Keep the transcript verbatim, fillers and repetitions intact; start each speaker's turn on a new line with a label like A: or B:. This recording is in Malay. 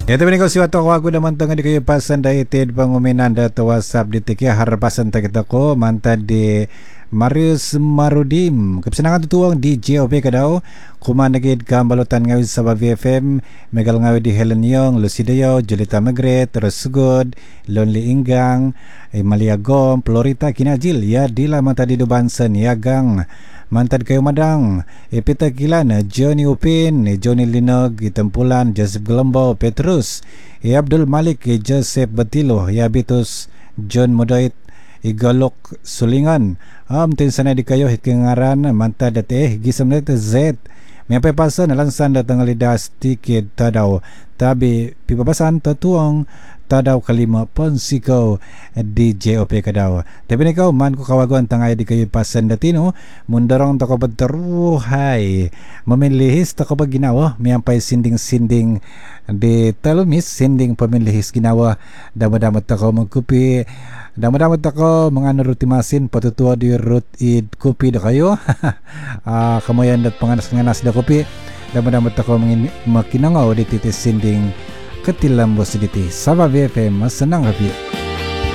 A: Ya, tapi kau siwat aku aku dah mantang di kayu pasan dari tid penguminan data WhatsApp di tikia harapasan tak kita ko mantan di Marius Marudim kepesenangan tutuang di J O P kadau kuman nagid kambalutan ngawi sa V F M megal ngawi di Helen Yong Lucidayo Julita Magret terus good Lonely Inggang Malia Gom Florita Kinajil ya dila mata di Dubansen ya gang mantan kayu madang Epita Kilan Johnny Upin Johnny Linog Tempulan Joseph Gelombo Petrus ya Abdul Malik Joseph Batilo ya Bitus John Modoit Igalok Sulingan am tin sana di kayo hit kengaran manta date gisam net Z may pasan lansan datang lidas tikid tadaw tabi pipapasan tatuang tadaw kalima ponsiko di J O P kadaw tapi ni kau man ko kawagon tangay di kayo pasan datino mundarong tako badteruhay mamilihis tako ba ginawa miyampay sinding-sinding di talumis sinding pamilihis ginawa damadamat tako magkupi damadamat ako mga narutimasin patutua di root id kopi da kayo uh, kamoyan dat panganas-nganas da kopi damadamat ako makinangaw di titis sinding ketilambos diti sa V F M masenang rapi.